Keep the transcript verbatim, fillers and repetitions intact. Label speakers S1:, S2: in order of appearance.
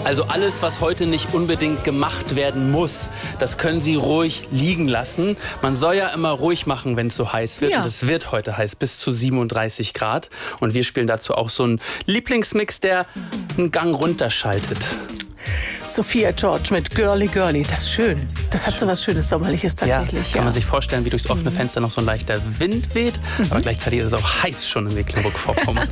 S1: Also alles, was heute nicht unbedingt gemacht werden muss, das können Sie ruhig liegen lassen. Man soll ja immer ruhig machen, wenn es so heiß wird.
S2: Ja.
S1: Und es wird heute heiß, bis zu siebenunddreißig Grad. Und wir spielen dazu auch so einen Lieblingsmix, der einen Gang runterschaltet.
S2: Sophia George mit Girly Girly, das ist schön. Das hat so was Schönes Sommerliches tatsächlich.
S1: Ja, kann man sich vorstellen, wie durchs offene Fenster noch so ein leichter Wind weht. Aber gleichzeitig ist es auch heiß schon in Mecklenburg-Vorpommern.